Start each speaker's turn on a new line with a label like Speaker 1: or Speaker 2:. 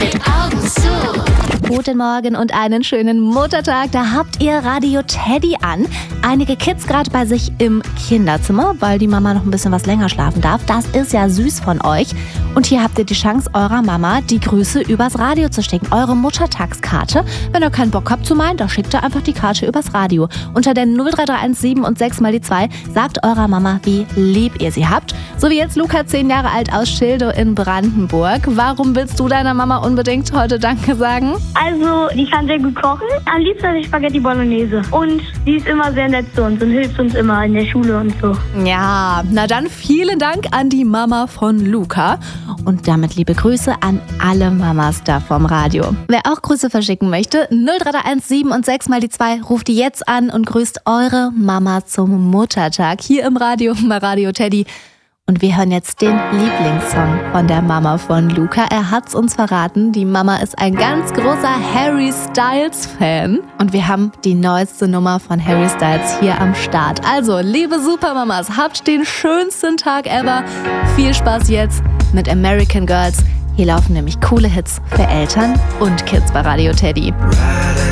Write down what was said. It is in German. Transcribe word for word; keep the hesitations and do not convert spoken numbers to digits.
Speaker 1: mit Augen zu.
Speaker 2: Guten Morgen und einen schönen Muttertag. Da habt ihr Radio Teddy an. Einige Kids gerade bei sich im Kinderzimmer, weil die Mama noch ein bisschen was länger schlafen darf. Das ist ja süß von euch. Und hier habt ihr die Chance, eurer Mama die Grüße übers Radio zu schicken. Eure Muttertagskarte. Wenn ihr keinen Bock habt zu meinen, da schickt ihr einfach die Karte übers Radio. Unter der null drei drei eins sieben und sechs mal die zwei sagt eurer Mama, wie lieb ihr sie habt. So wie jetzt Luca, zehn Jahre alt aus Schildow in Brandenburg. Warum willst du deiner Mama unbedingt heute Danke sagen?
Speaker 3: Also, die kann sehr gut kochen. Am liebsten hatte ich Spaghetti Bolognese. Und die ist immer sehr nett zu uns und hilft uns immer in der Schule und so.
Speaker 2: Ja, na dann vielen Dank an die Mama von Luca. Und damit liebe Grüße an alle Mamas da vom Radio. Wer auch Grüße verschicken möchte, null drei drei eins sieben und sechs mal die zwei, ruft die jetzt an und grüßt eure Mama zum Muttertag hier im Radio bei Radio Teddy. Und wir hören jetzt den Lieblingssong von der Mama von Luca. Er hat's uns verraten. Die Mama ist ein ganz großer Harry Styles-Fan. Und wir haben die neueste Nummer von Harry Styles hier am Start. Also, liebe Supermamas, habt den schönsten Tag ever. Viel Spaß jetzt mit American Girls. Hier laufen nämlich coole Hits für Eltern und Kids bei Radio Teddy.